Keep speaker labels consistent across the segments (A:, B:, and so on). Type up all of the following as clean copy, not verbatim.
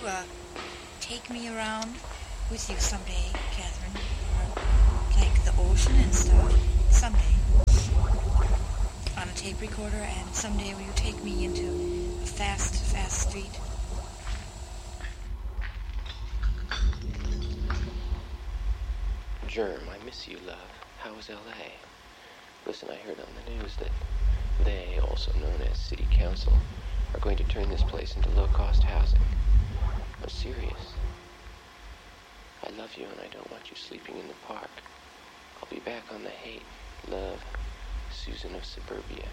A: take me around with you someday, Catherine? Or like the ocean and stuff? Someday. On a tape recorder, and someday will you take me into a fast street?
B: Germ, I miss you, love. How is L.A.? Listen, I heard on the news that they, also known as City Council, are going to turn this place into low-cost housing. I'm serious. I love you and I don't want you sleeping in the park. I'll be back on the hate. Love, Susan of Suburbia.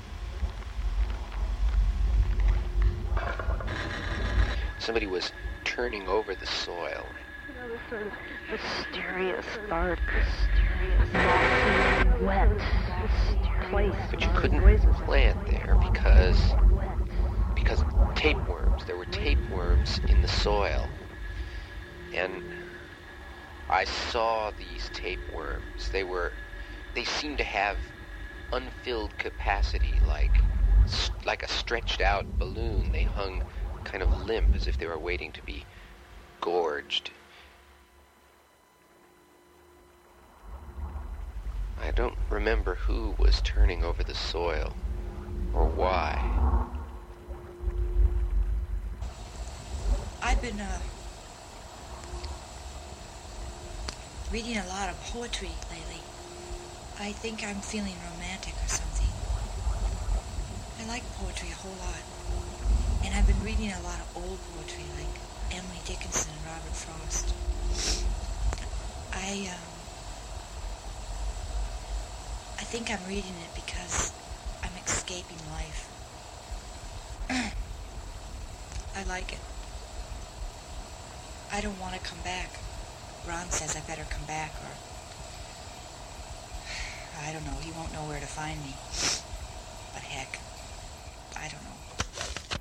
B: Somebody was turning over the soil.
C: You know, this sort of mysterious dark, mysterious, wet, mysterious place.
B: But you couldn't plant there because tapeworms. There were tapeworms in the soil. And I saw these tapeworms. They seemed to have unfilled capacity, like a stretched out balloon. They hung kind of limp as if they were waiting to be gorged. I don't remember who was turning over the soil or why.
A: I've been reading a lot of poetry lately. I think I'm feeling romantic or something. I like poetry a whole lot. And I've been reading a lot of old poetry like Emily Dickinson and Robert Frost. I think I'm reading it because I'm escaping life. I like it. I don't want to come back. Ron says I better come back, or I don't know, he won't know where to find me. But heck, I don't know.